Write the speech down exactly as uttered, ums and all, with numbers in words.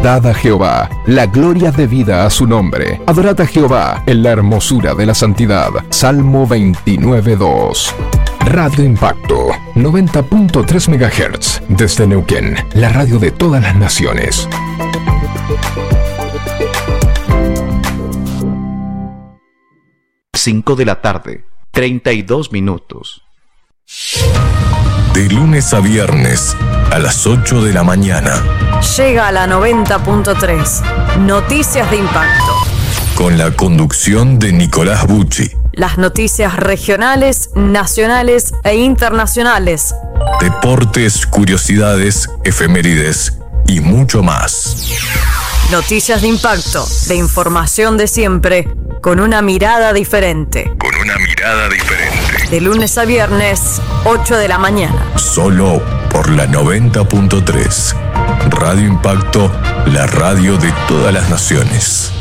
Adorad a Jehová, la gloria debida a su nombre. Adorad a Jehová en la hermosura de la santidad. Salmo veintinueve dos. Radio Impacto, noventa punto tres megahertz, desde Neuquén, la radio de todas las naciones. cinco de la tarde, treinta y dos minutos. De lunes a viernes, a las ocho de la mañana. Llega a la noventa punto tres. Noticias de Impacto. Con la conducción de Nicolás Bucci. Las noticias regionales, nacionales e internacionales. Deportes, curiosidades, efemérides y mucho más. Noticias de Impacto, de información de siempre, con una mirada diferente. Con una mirada diferente. De lunes a viernes, ocho de la mañana. Solo por la noventa punto tres. Radio Impacto, la radio de todas las naciones.